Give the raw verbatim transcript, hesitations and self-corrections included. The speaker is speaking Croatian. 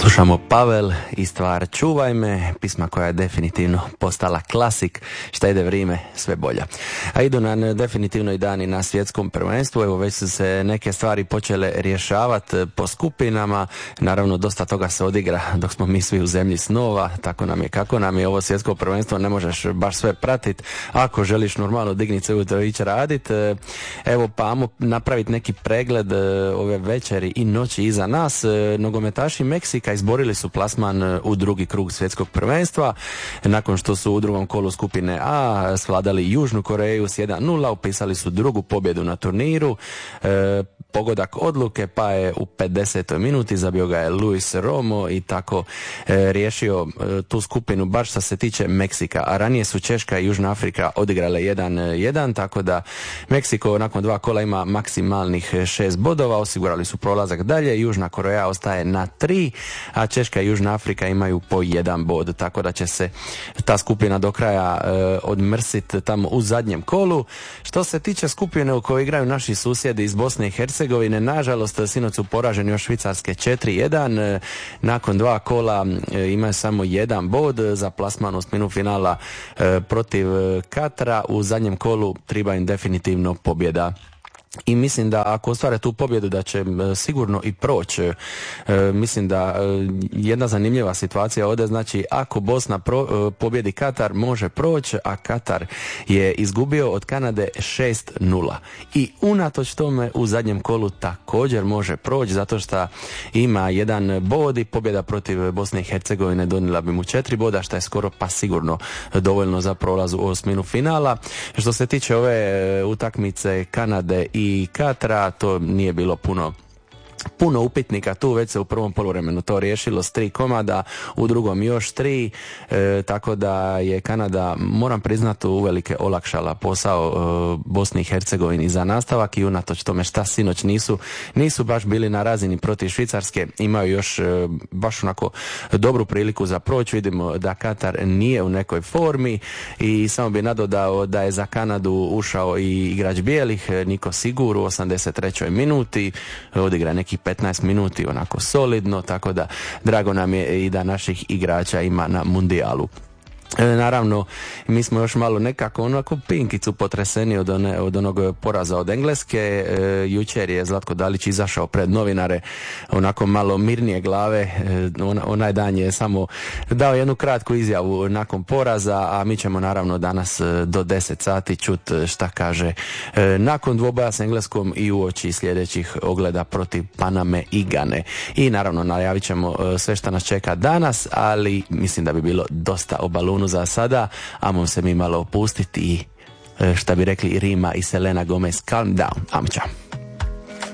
Slušamo Pavel i stvar Čuvaj me, pisma koja je definitivno postala klasik, šta ide vrijeme sve bolja. A idu nam definitivno i dani na svjetskom prvenstvu, evo već su se neke stvari počele rješavati po skupinama, naravno dosta toga se odigra dok smo mi svi u zemlji snova, tako nam je kako nam je ovo svjetsko prvenstvo, ne možeš baš sve pratiti, ako želiš normalno digniti se ujutro i ići radit, evo pa ajmo napraviti neki pregled ove večeri i noći iza nas. Nogometaši Meksika izborili su plasman u drugi krug svjetskog prvenstva nakon što su u drugom kolu skupine A svladali Južnu Koreju s jedan nula, upisali su drugu pobjedu na turniru. E, pogodak odluke pa je u pedesetoj minuti, zabio ga je Luis Romo i tako e, riješio e, tu skupinu baš što se tiče Meksika, a ranije su Češka i Južna Afrika odigrale jedan jedan, tako da Meksiko nakon dva kola ima maksimalnih šest bodova, osigurali su prolazak dalje, Južna Koreja ostaje na tri, a Češka i Južna Afrika imaju po jedan bod, tako da će se ta skupina do kraja e, odmrsiti tamo u zadnjem kolu. Što se tiče skupine u kojoj igraju naši susjedi iz Bosne i Hercegovine, nažalost sinoć su poraženi od Švicarske četiri jedan, e, nakon dva kola e, imaju samo jedan bod za plasman osminu finala e, protiv Katara, u zadnjem kolu treba im definitivno pobjeda. I mislim da ako ostvare tu pobjedu da će e, sigurno i proći. E, mislim da e, jedna zanimljiva situacija ovdje, znači ako Bosna pro, e, pobjedi Katar može proći, a Katar je izgubio od Kanade šest nula. I unatoč tome u zadnjem kolu također može proći zato što ima jedan bod i pobjeda protiv Bosne i Hercegovine donijela bi mu četiri boda, što je skoro pa sigurno dovoljno za prolaz u osminu finala. Što se tiče ove e, utakmice Kanade i i Katara, to nije bilo puno puno upitnika tu, već se u prvom poluvremenu to riješilo s tri komada, u drugom još tri, e, tako da je Kanada, moram priznati, uvelike olakšala posao e, Bosni i Hercegovini za nastavak i unatoč tome šta sinoć nisu, nisu baš bili na razini protiv Švicarske, imaju još e, baš onako dobru priliku za proći. Vidimo da Katar nije u nekoj formi i samo bi nadodao da je za Kanadu ušao i igrač bijelih Niko Sigur u osamdeset trećoj minuti, odigra neki petnaest minuti onako solidno, tako da drago nam je i da naših igrača ima na mundijalu. E, naravno, mi smo još malo nekako onako pinkicu potreseni od, one, od onog poraza od Engleske. E, jučer je Zlatko Dalić izašao pred novinare onako malo mirnije glave. E, on, onaj dan je samo dao jednu kratku izjavu nakon poraza, a mi ćemo naravno danas do deset sati čut šta kaže e, nakon dvoboja s Engleskom i uoči sljedećih ogleda protiv Paname i Gane. I naravno najavit ćemo e, sve što nas čeka danas, ali mislim da bi bilo dosta o balunu za sada, ajmo se mi malo opustiti i šta bi rekli Rima i Selena Gomez, calm down, ajmo čao.